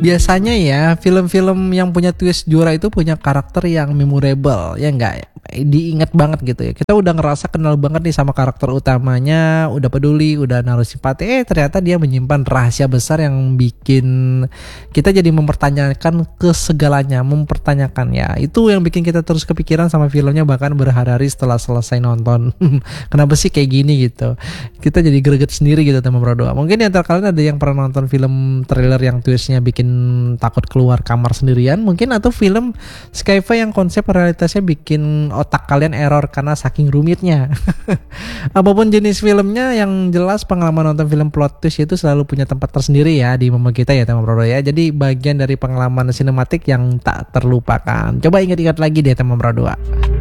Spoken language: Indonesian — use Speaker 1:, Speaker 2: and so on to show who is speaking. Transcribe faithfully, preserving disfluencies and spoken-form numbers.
Speaker 1: Biasanya ya film-film yang punya twist juara itu punya karakter yang memorable, ya enggak? Diingat banget gitu ya. Kita udah ngerasa kenal banget nih sama karakter utamanya, udah peduli, udah naruh simpati, eh ternyata dia menyimpan rahasia besar yang bikin kita jadi mempertanyakan ke segalanya, mempertanyakan ya. Itu yang bikin kita terus kepikiran sama filmnya bahkan berhari-hari setelah selesai nonton. Kenapa sih kayak gini gitu? Kita jadi greget sendiri gitu teman berdoa. Mungkin di antara kalian ada yang pernah nonton film trailer yang twistnya bikin takut keluar kamar sendirian mungkin, atau film Sci-Fi yang konsep realitasnya bikin otak kalian error karena saking rumitnya. Apapun jenis filmnya, yang jelas pengalaman nonton film plot twist itu selalu punya tempat tersendiri ya di momen kita ya teman bro ya. Jadi bagian dari pengalaman sinematik yang tak terlupakan. Coba ingat-ingat lagi deh teman bro.